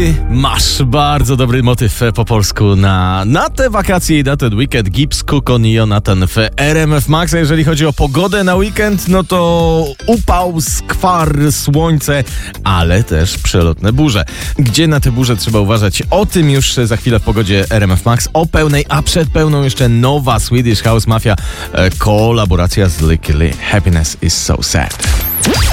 Masz bardzo dobry motyw po polsku na te wakacje i na ten weekend. Gibbs, Kukon i Jonathan w RMF Max. A jeżeli chodzi o pogodę na weekend, no to upał, skwar, słońce, ale też przelotne burze. Gdzie na te burze trzeba uważać? O tym już za chwilę w pogodzie RMF Max. O pełnej, a przed pełną jeszcze nowa Swedish House Mafia kolaboracja z Licky Lee. Happiness is so sad.